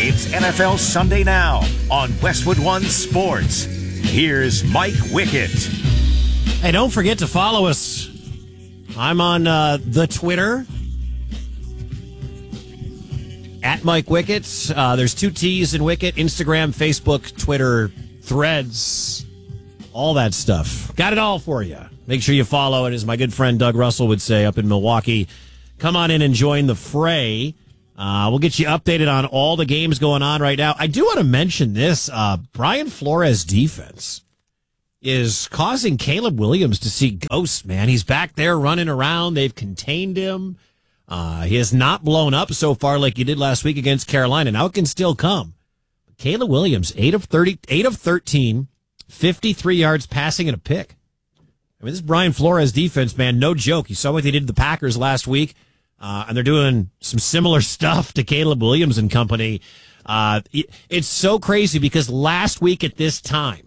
It's NFL Sunday Now on Westwood One Sports. Here's Mike Wickett. Hey, don't forget to follow us. I'm on the Twitter, at Mike Wickett. There's 2 T's in Wickett. Instagram, Facebook, Twitter, Threads, all that stuff. Got it all for you. Make sure you follow it, as my good friend Doug Russell would say up in Milwaukee. Come on in and join the fray. We'll get you updated on all the games going on right now. I do want to mention this. Brian Flores' defense is causing Caleb Williams to see ghosts, man. He's back there running around. They've contained him. He has not blown up so far like he did last week against Carolina. Now it can still come. Caleb Williams, 8 of 13, 53 yards passing and a pick. I mean, this is Brian Flores' defense, man. No joke. You saw what they did to the Packers last week, and they're doing some similar stuff to Caleb Williams and company. It's so crazy because last week at this time,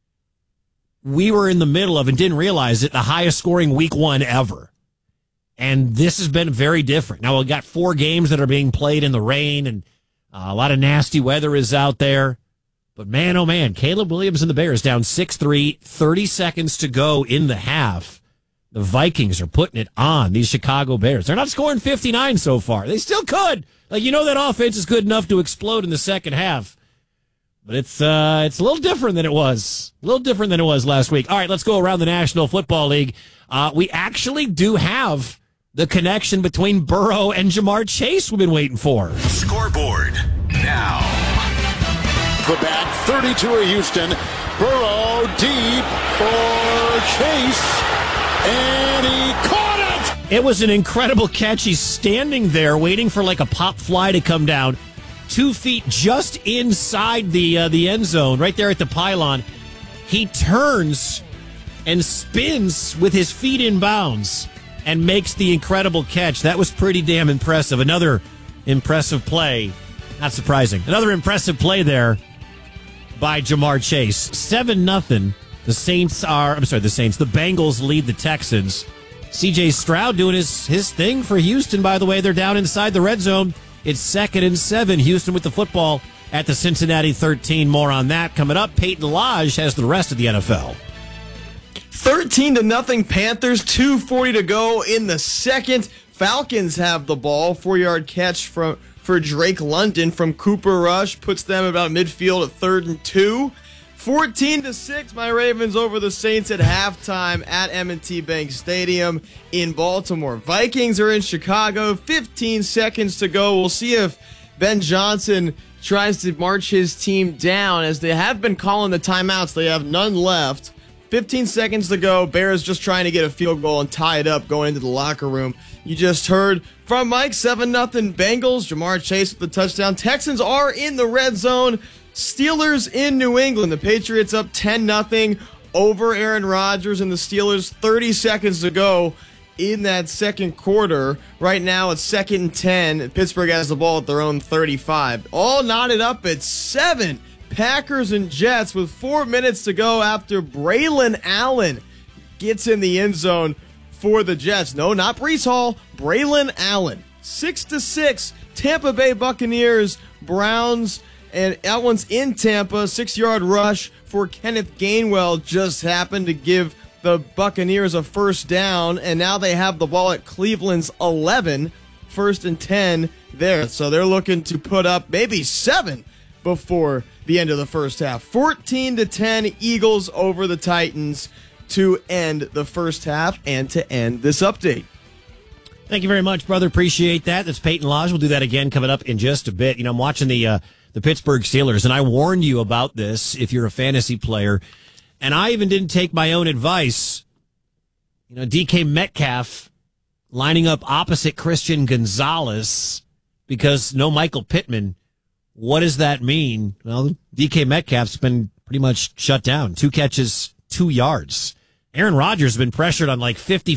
we were in the middle of, and didn't realize it, the highest scoring week 1 ever. And this has been very different. Now, we've got 4 games that are being played in the rain, and a lot of nasty weather is out there. But man, oh man, Caleb Williams and the Bears down 6-3, 30 seconds to go in the half. The Vikings are putting it on, these Chicago Bears. They're not scoring 59 so far. They still could. Like, you know that offense is good enough to explode in the second half. But it's a little different than it was. A little different than it was last week. All right, let's go around the National Football League. We actually do have the connection between Burrow and Ja'Marr Chase we've been waiting for. Scoreboard now. The back, 32 of Houston. Burrow deep for Chase, and he caught it! It was an incredible catch. He's standing there waiting for like a pop fly to come down. 2 feet just inside the end zone, right there at the pylon. He turns and spins with his feet in bounds and makes the incredible catch. That was pretty damn impressive. Another impressive play. Not surprising. Another impressive play there by Ja'Marr Chase. 7-0. The Bengals lead the Texans. C.J. Stroud doing his thing for Houston, by the way. They're down inside the red zone. It's 2nd and 7. Houston with the football at the Cincinnati 13. More on that coming up. Peyton Lodge has the rest of the NFL. 13-0 Panthers, 2:40 to go in the second. Falcons have the ball. 4-yard catch for Drake London from Cooper Rush. Puts them about midfield at 3rd and 2. 14-6, my Ravens over the Saints at halftime at M&T Bank Stadium in Baltimore. Vikings are in Chicago. 15 seconds to go. We'll see if Ben Johnson tries to march his team down, as they have been calling the timeouts. They have none left. 15 seconds to go. Bears just trying to get a field goal and tie it up going into the locker room. You just heard from Mike, 7-0 Bengals. Ja'Marr Chase with the touchdown. Texans are in the red zone. Steelers in New England. The Patriots up 10-0 over Aaron Rodgers and the Steelers. 30 seconds to go in that second quarter. Right now it's 2nd and 10. Pittsburgh has the ball at their own 35. All knotted up at 7. Packers and Jets with 4 minutes to go after Braylon Allen gets in the end zone for the Jets. No, not Breece Hall. Braylon Allen. 6-6. Tampa Bay Buccaneers, Browns, and that one's in Tampa. 6-yard rush for Kenneth Gainwell just happened to give the Buccaneers a first down, and now they have the ball at Cleveland's 11. 1st and 10 there. So they're looking to put up maybe 7 before the end of the first half. 14-10 Eagles over the Titans to end the first half and to end this update. Thank you very much, brother. Appreciate that. That's Peyton Lodge. We'll do that again coming up in just a bit. You know, I'm watching the Pittsburgh Steelers, and I warned you about this if you're a fantasy player, and I even didn't take my own advice. You know, DK Metcalf lining up opposite Christian Gonzalez because no Michael Pittman. What does that mean? Well, DK Metcalf's been pretty much shut down. 2 catches, 2 yards. Aaron Rodgers has been pressured on like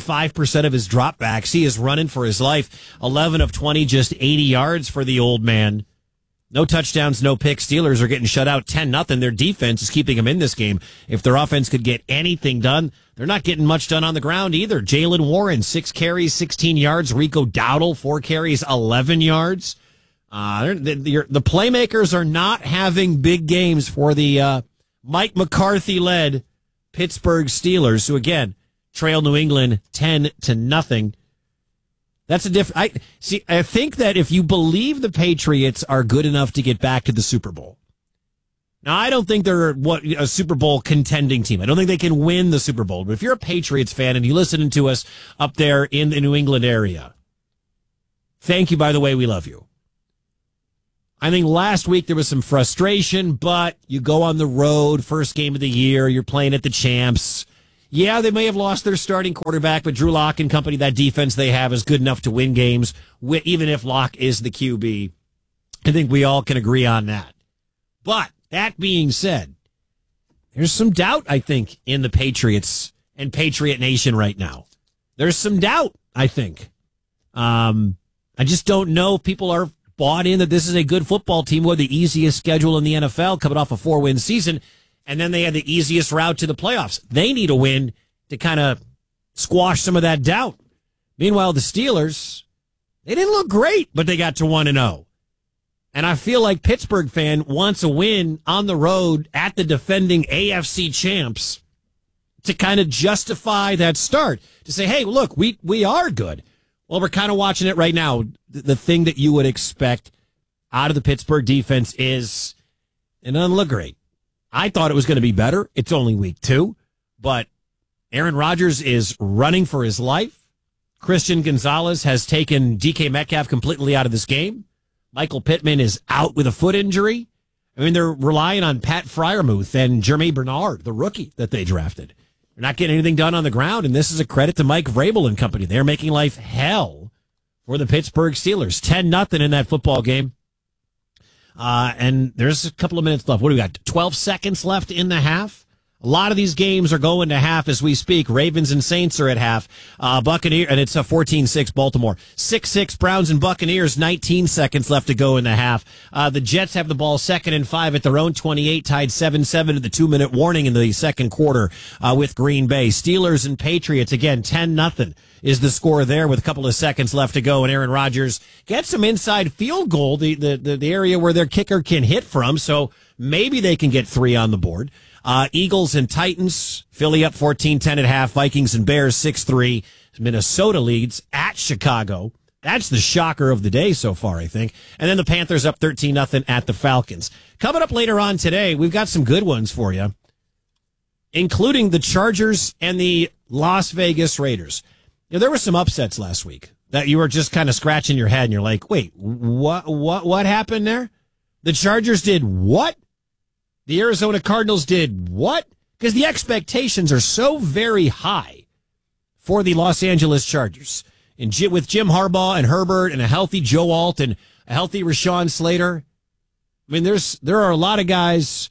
55% of his dropbacks. He is running for his life. 11 of 20, just 80 yards for the old man. No touchdowns, no picks. Steelers are getting shut out 10-0. Their defense is keeping them in this game. If their offense could get anything done, they're not getting much done on the ground either. Jaylen Warren, 6 carries, 16 yards. Rico Dowdle, 4 carries, 11 yards. The playmakers are not having big games for the Mike McCarthy-led Pittsburgh Steelers, who, again, trail New England 10-0. That's a different. I think that if you believe the Patriots are good enough to get back to the Super Bowl, now I don't think they're a Super Bowl contending team. I don't think they can win the Super Bowl. But if you're a Patriots fan and you're listening to us up there in the New England area, thank you. By the way, we love you. I think last week there was some frustration, but you go on the road, first game of the year, you're playing at the Champs. Yeah, they may have lost their starting quarterback, but Drew Lock and company, that defense they have is good enough to win games, even if Lock is the QB. I think we all can agree on that. But that being said, there's some doubt, I think, in the Patriots and Patriot Nation right now. There's some doubt, I think. I just don't know if people are bought in that this is a good football team with the easiest schedule in the NFL, coming off a 4-win season, and then they had the easiest route to the playoffs. They need a win to kind of squash some of that doubt. Meanwhile, the Steelers, they didn't look great, but they got to 1-0. And I feel like Pittsburgh fan wants a win on the road at the defending AFC champs to kind of justify that start, to say, hey, look, we are good. Well, we're kind of watching it right now. The thing that you would expect out of the Pittsburgh defense is it doesn't look great. I thought it was going to be better. It's only week 2, but Aaron Rodgers is running for his life. Christian Gonzalez has taken DK Metcalf completely out of this game. Michael Pittman is out with a foot injury. I mean, they're relying on Pat Freiermuth and Jermaine Bernard, the rookie that they drafted. They're not getting anything done on the ground, and this is a credit to Mike Vrabel and company. They're making life hell for the Pittsburgh Steelers. 10-0 in that football game. And there's a couple of minutes left. What do we got? 12 seconds left in the half? A lot of these games are going to half as we speak. Ravens and Saints are at half. Buccaneers, and it's a 14-6 Baltimore. 6-6 Browns and Buccaneers, 19 seconds left to go in the half. The Jets have the ball 2nd and 5 at their own 28, tied 7-7 to the 2-minute warning in the second quarter with Green Bay. Steelers and Patriots, again, 10-0 is the score there with a couple of seconds left to go, and Aaron Rodgers gets some inside field goal, the area where their kicker can hit from, so maybe they can get 3 on the board. Eagles and Titans, Philly up 14-10 at half, Vikings and Bears 6-3. Minnesota leads at Chicago. That's the shocker of the day so far, I think. And then the Panthers up 13-0 at the Falcons. Coming up later on today, we've got some good ones for you, including the Chargers and the Las Vegas Raiders. You know, there were some upsets last week that you were just kind of scratching your head and you're like, wait, what happened there? The Chargers did what? The Arizona Cardinals did what? Because the expectations are so very high for the Los Angeles Chargers. And with Jim Harbaugh and Herbert and a healthy Joe Alt and a healthy Rashawn Slater, I mean, there are a lot of guys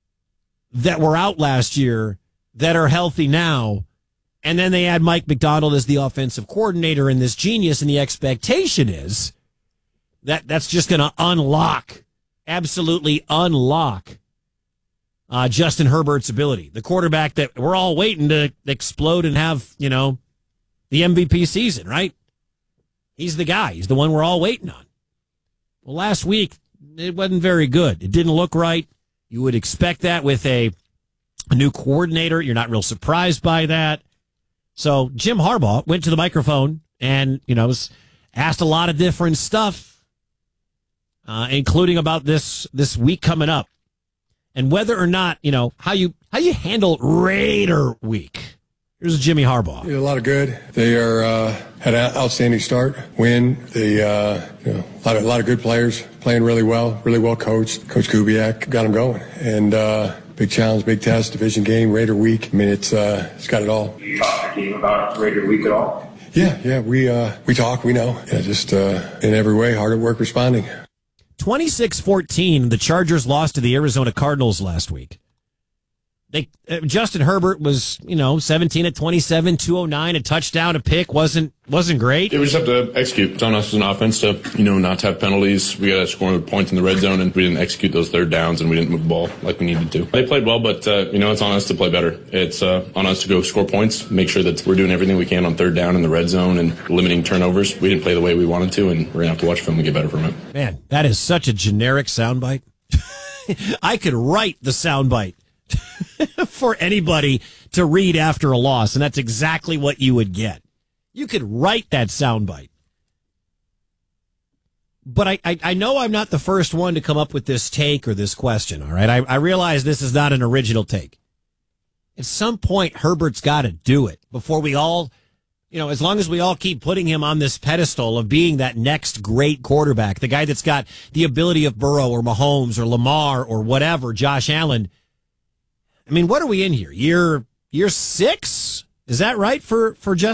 that were out last year that are healthy now. And then they add Mike McDonald as the offensive coordinator and this genius. And the expectation is that that's just going to absolutely unlock Justin Herbert's ability, the quarterback that we're all waiting to explode and have, the MVP season, right? He's the guy. He's the one we're all waiting on. Well, last week, it wasn't very good. It didn't look right. You would expect that with a new coordinator. You're not real surprised by that. So Jim Harbaugh went to the microphone and, was asked a lot of different stuff, including about this week coming up. And whether or not, how you handle Raider week. Here's Jimmy Harbaugh. A lot of good. They had an outstanding start, win. They, a lot of good players playing really well coached. Coach Kubiak got them going. And big challenge, big test, division game, Raider week. I mean, it's got it all. Do you talk to your team about Raider week at all? Yeah, we talk, we know. Yeah, just in every way, hard at work responding. 26-14, the Chargers lost to the Arizona Cardinals last week. Justin Herbert was, 17 at 27, 209, a touchdown, a pick, wasn't great. Yeah, we just have to execute. It's on us as an offense to, not to have penalties. We got to score points in the red zone, and we didn't execute those third downs, and we didn't move the ball like we needed to. They played well, but, it's on us to play better. It's on us to go score points, make sure that we're doing everything we can on third down in the red zone and limiting turnovers. We didn't play the way we wanted to, and we're going to have to watch film and get better from it. Man, that is such a generic soundbite. I could write the soundbite for anybody to read after a loss, and that's exactly what you would get. You could write that soundbite. But I know I'm not the first one to come up with this take or this question, all right? I realize this is not an original take. At some point, Herbert's got to do it before we all, as long as we all keep putting him on this pedestal of being that next great quarterback, the guy that's got the ability of Burrow or Mahomes or Lamar or whatever, Josh Allen. I mean, what are we in here? Year 6? Is that right for Justin?